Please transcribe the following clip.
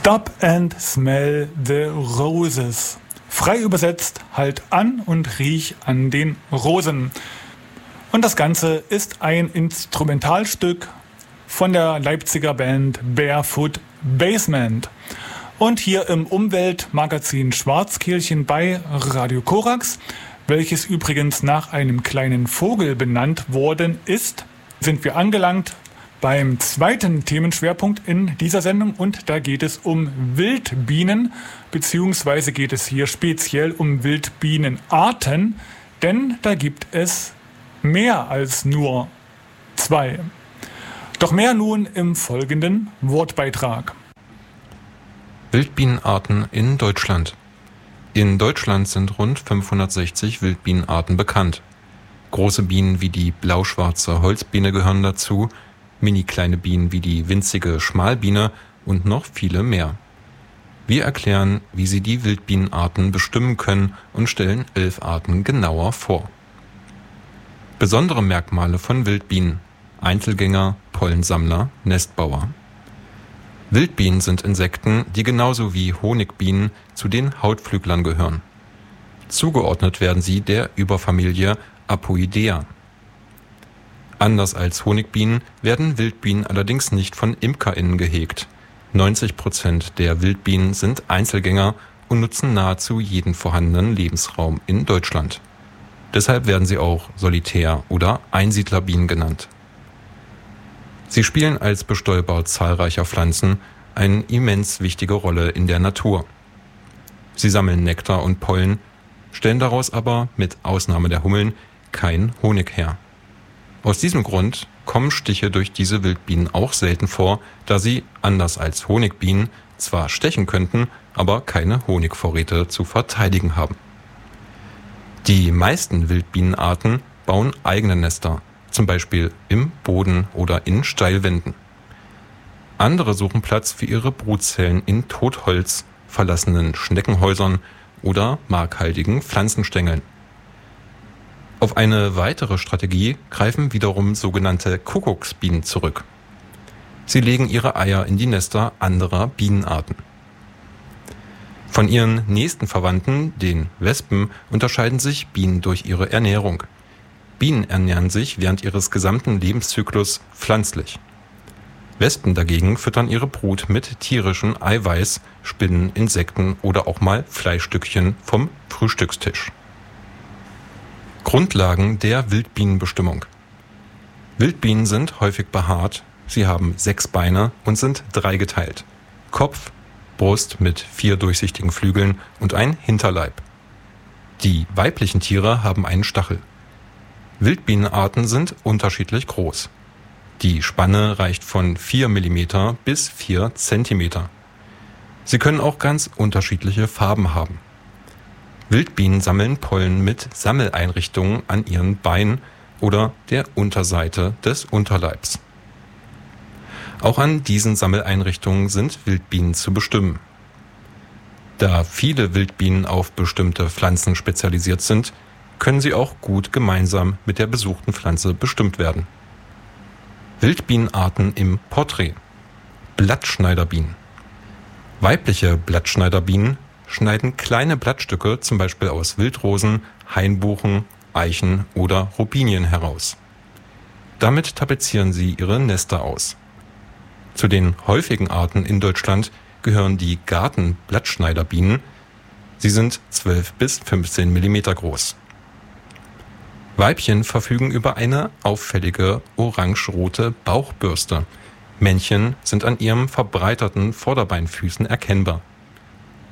Stop and smell the roses. Frei übersetzt, halt an und riech an den Rosen. Und das Ganze ist ein Instrumentalstück von der Leipziger Band Barefoot Basement. Und hier im Umweltmagazin Schwarzkehlchen bei Radio Korax, welches übrigens nach einem kleinen Vogel benannt worden ist, sind wir angelangt beim zweiten Themenschwerpunkt in dieser Sendung. Und da geht es um Wildbienen, beziehungsweise geht es hier speziell um Wildbienenarten, denn da gibt es mehr als nur 2. Doch mehr nun im folgenden Wortbeitrag. Wildbienenarten in Deutschland. In Deutschland sind rund 560 Wildbienenarten bekannt. Große Bienen wie die blauschwarze Holzbiene gehören dazu, mini-kleine Bienen wie die winzige Schmalbiene und noch viele mehr. Wir erklären, wie Sie die Wildbienenarten bestimmen können und stellen 11 Arten genauer vor. Besondere Merkmale von Wildbienen: Einzelgänger, Pollensammler, Nestbauer. Wildbienen sind Insekten, die genauso wie Honigbienen zu den Hautflüglern gehören. Zugeordnet werden sie der Überfamilie Apoidea. Anders als Honigbienen werden Wildbienen allerdings nicht von ImkerInnen gehegt. 90% der Wildbienen sind Einzelgänger und nutzen nahezu jeden vorhandenen Lebensraum in Deutschland. Deshalb werden sie auch Solitär- oder Einsiedlerbienen genannt. Sie spielen als Bestäuber zahlreicher Pflanzen eine immens wichtige Rolle in der Natur. Sie sammeln Nektar und Pollen, stellen daraus aber, mit Ausnahme der Hummeln, keinen Honig her. Aus diesem Grund kommen Stiche durch diese Wildbienen auch selten vor, da sie, anders als Honigbienen, zwar stechen könnten, aber keine Honigvorräte zu verteidigen haben. Die meisten Wildbienenarten bauen eigene Nester, zum Beispiel im Boden oder in Steilwänden. Andere suchen Platz für ihre Brutzellen in Totholz, verlassenen Schneckenhäusern oder markhaltigen Pflanzenstängeln. Auf eine weitere Strategie greifen wiederum sogenannte Kuckucksbienen zurück. Sie legen ihre Eier in die Nester anderer Bienenarten. Von ihren nächsten Verwandten, den Wespen, unterscheiden sich Bienen durch ihre Ernährung. Bienen ernähren sich während ihres gesamten Lebenszyklus pflanzlich. Wespen dagegen füttern ihre Brut mit tierischem Eiweiß, Spinnen, Insekten oder auch mal Fleischstückchen vom Frühstückstisch. Grundlagen der Wildbienenbestimmung. Wildbienen sind häufig behaart, sie haben 6 Beine und sind dreigeteilt. Kopf, Brust mit 4 durchsichtigen Flügeln und ein Hinterleib. Die weiblichen Tiere haben einen Stachel. Wildbienenarten sind unterschiedlich groß. Die Spanne reicht von 4 mm bis 4 cm. Sie können auch ganz unterschiedliche Farben haben. Wildbienen sammeln Pollen mit Sammeleinrichtungen an ihren Beinen oder der Unterseite des Unterleibs. Auch an diesen Sammeleinrichtungen sind Wildbienen zu bestimmen. Da viele Wildbienen auf bestimmte Pflanzen spezialisiert sind, können sie auch gut gemeinsam mit der besuchten Pflanze bestimmt werden. Wildbienenarten im Porträt. Blattschneiderbienen. Weibliche Blattschneiderbienen schneiden kleine Blattstücke, zum Beispiel aus Wildrosen, Hainbuchen, Eichen oder Robinien heraus. Damit tapezieren sie ihre Nester aus. Zu den häufigen Arten in Deutschland gehören die Gartenblattschneiderbienen. Sie sind 12 bis 15 mm groß. Weibchen verfügen über eine auffällige orange-rote Bauchbürste. Männchen sind an ihren verbreiterten Vorderbeinfüßen erkennbar.